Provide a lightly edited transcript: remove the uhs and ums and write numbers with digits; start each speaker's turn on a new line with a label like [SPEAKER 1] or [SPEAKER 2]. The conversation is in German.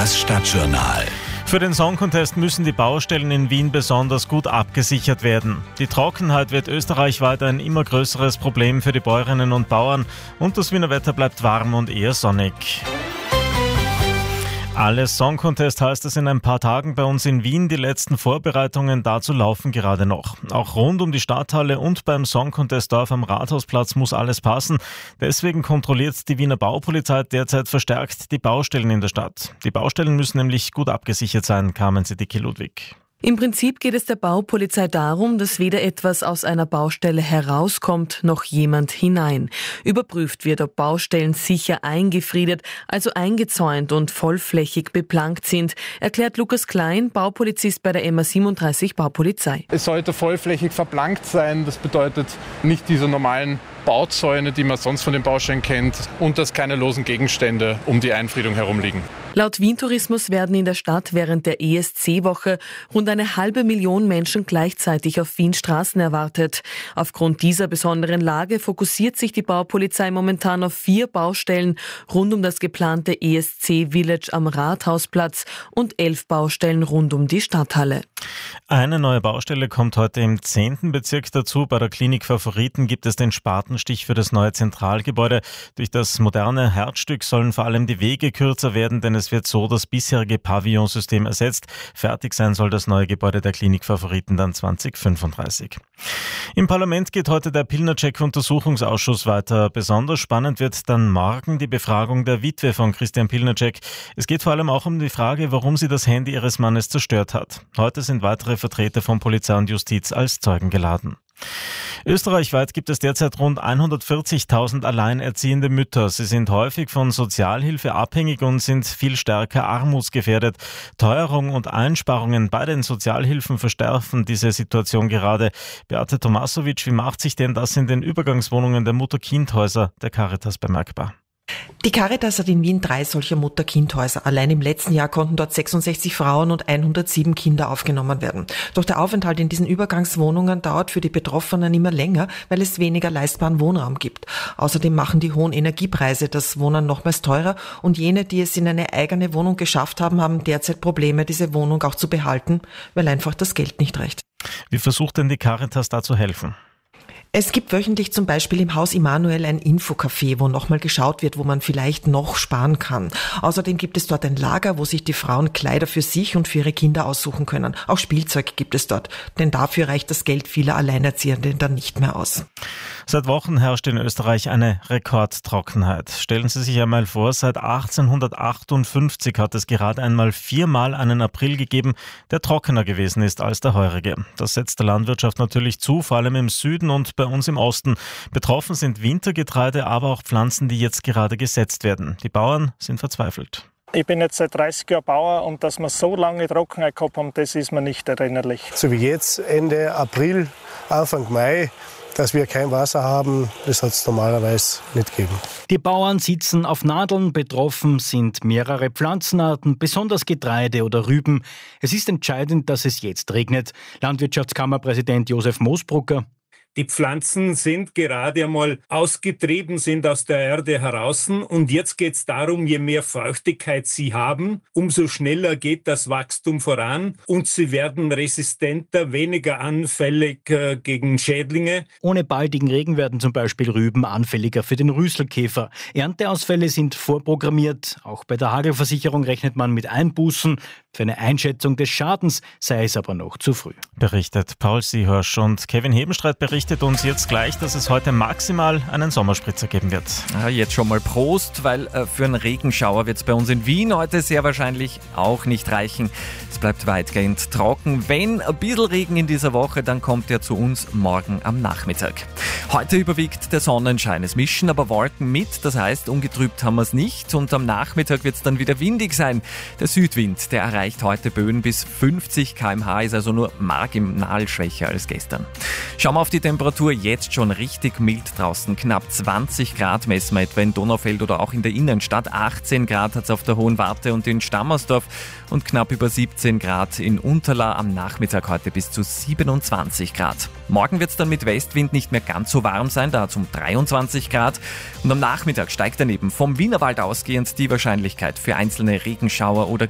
[SPEAKER 1] Das Stadtjournal.
[SPEAKER 2] Für den Song Contest müssen die Baustellen in Wien besonders gut abgesichert werden. Die Trockenheit wird österreichweit ein immer größeres Problem für die Bäuerinnen und Bauern und das Wiener Wetter bleibt warm und eher sonnig. Alles Song Contest heißt es in ein paar Tagen bei uns in Wien. Die letzten Vorbereitungen dazu laufen gerade noch. Auch rund um die Stadthalle und beim Song Contest Dorf am Rathausplatz muss alles passen. Deswegen kontrolliert die Wiener Baupolizei derzeit verstärkt die Baustellen in der Stadt. Die Baustellen müssen nämlich gut abgesichert sein, Carmen Siddiqui-Ludwig.
[SPEAKER 3] Im Prinzip geht es der Baupolizei darum, dass weder etwas aus einer Baustelle herauskommt, noch jemand hinein. Überprüft wird, ob Baustellen sicher eingefriedet, also eingezäunt und vollflächig beplankt sind, erklärt Lukas Klein, Baupolizist bei der MA37 Baupolizei.
[SPEAKER 4] Es sollte vollflächig verplankt sein, das bedeutet nicht diese normalen Bauzäune, die man sonst von den Baustellen kennt, und dass keine losen Gegenstände um die Einfriedung herumliegen.
[SPEAKER 3] Laut Wien Tourismus werden in der Stadt während der ESC-Woche rund 500.000 Menschen gleichzeitig auf Wiens Straßen erwartet. Aufgrund dieser besonderen Lage fokussiert sich die Baupolizei momentan auf 4 Baustellen rund um das geplante ESC-Village am Rathausplatz und 11 Baustellen rund um die Stadthalle.
[SPEAKER 2] Eine neue Baustelle kommt heute im 10. Bezirk dazu. Bei der Klinik Favoriten gibt es den Spatenstich für das neue Zentralgebäude. Durch das moderne Herzstück sollen vor allem die Wege kürzer werden, denn es wird so das bisherige Pavillonsystem ersetzt. Fertig sein soll das neue Gebäude der Klinik Favoriten dann 2035. Im Parlament geht heute der Pilnacek-Untersuchungsausschuss weiter. Besonders spannend wird dann morgen die Befragung der Witwe von Christian Pilnacek. Es geht vor allem auch um die Frage, warum sie das Handy ihres Mannes zerstört hat. Heute sind weitere Vertreter von Polizei und Justiz als Zeugen geladen. Österreichweit gibt es derzeit rund 140.000 alleinerziehende Mütter. Sie sind häufig von Sozialhilfe abhängig und sind viel stärker armutsgefährdet. Teuerung und Einsparungen bei den Sozialhilfen verstärken diese Situation gerade. Beate Tomasovic, wie macht sich denn das in den Übergangswohnungen der Mutter-Kind-Häuser der Caritas bemerkbar?
[SPEAKER 5] Die Caritas hat in Wien 3 solcher Mutter-Kind-Häuser. Allein im letzten Jahr konnten dort 66 Frauen und 107 Kinder aufgenommen werden. Doch der Aufenthalt in diesen Übergangswohnungen dauert für die Betroffenen immer länger, weil es weniger leistbaren Wohnraum gibt. Außerdem machen die hohen Energiepreise das Wohnen nochmals teurer und jene, die es in eine eigene Wohnung geschafft haben, haben derzeit Probleme, diese Wohnung auch zu behalten, weil einfach das Geld nicht reicht.
[SPEAKER 2] Wie versucht denn die Caritas da zu helfen?
[SPEAKER 5] Es gibt wöchentlich zum Beispiel im Haus Immanuel ein Infocafé, wo nochmal geschaut wird, wo man vielleicht noch sparen kann. Außerdem gibt es dort ein Lager, wo sich die Frauen Kleider für sich und für ihre Kinder aussuchen können. Auch Spielzeug gibt es dort, denn dafür reicht das Geld vieler Alleinerziehenden dann nicht mehr aus.
[SPEAKER 2] Seit Wochen herrscht in Österreich eine Rekordtrockenheit. Stellen Sie sich einmal vor, seit 1858 hat es gerade einmal 4-mal einen April gegeben, der trockener gewesen ist als der heurige. Das setzt der Landwirtschaft natürlich zu, vor allem im Süden und bei uns im Osten. Betroffen sind Wintergetreide, aber auch Pflanzen, die jetzt gerade gesetzt werden. Die Bauern sind verzweifelt.
[SPEAKER 6] Ich bin jetzt seit 30 Jahren Bauer und dass wir so lange Trockenheit gehabt haben, das ist mir nicht erinnerlich.
[SPEAKER 7] So wie jetzt, Ende April, Anfang Mai, dass wir kein Wasser haben, das hat es normalerweise nicht gegeben.
[SPEAKER 8] Die Bauern sitzen auf Nadeln, betroffen sind mehrere Pflanzenarten, besonders Getreide oder Rüben. Es ist entscheidend, dass es jetzt regnet. Landwirtschaftskammerpräsident Josef Moosbrucker.
[SPEAKER 9] Die Pflanzen sind gerade einmal ausgetrieben, sind aus der Erde heraus. Und jetzt geht es darum, je mehr Feuchtigkeit sie haben, umso schneller geht das Wachstum voran. Und sie werden resistenter, weniger anfällig gegen Schädlinge.
[SPEAKER 8] Ohne baldigen Regen werden zum Beispiel Rüben anfälliger für den Rüsselkäfer. Ernteausfälle sind vorprogrammiert. Auch bei der Hagelversicherung rechnet man mit Einbußen. Für eine Einschätzung des Schadens sei es aber noch zu früh.
[SPEAKER 2] Berichtet Paul Seehorsch und Kevin Hebenstreit berichtet uns jetzt gleich, dass es heute maximal einen Sommerspritzer geben wird.
[SPEAKER 10] Ja, jetzt schon mal Prost, weil für einen Regenschauer wird es bei uns in Wien heute sehr wahrscheinlich auch nicht reichen. Es bleibt weitgehend trocken. Wenn ein bisschen Regen in dieser Woche, dann kommt er zu uns morgen am Nachmittag. Heute überwiegt der Sonnenschein. Es mischen aber Wolken mit, das heißt, ungetrübt haben wir es nicht. Und am Nachmittag wird es dann wieder windig sein. Der Südwind, der erreicht heute Böen bis 50 km/h, ist also nur marginal schwächer als gestern. Schauen wir auf die Temperatur, jetzt schon richtig mild draußen. Knapp 20 Grad messen wir etwa in Donaufeld oder auch in der Innenstadt. 18 Grad hat es auf der Hohen Warte und in Stammersdorf und knapp über 17 Grad in Unterla. Am Nachmittag heute bis zu 27 Grad. Morgen wird es dann mit Westwind nicht mehr ganz so warm sein, da um 23 Grad. Und am Nachmittag steigt daneben vom Wienerwald ausgehend die Wahrscheinlichkeit für einzelne Regenschauer oder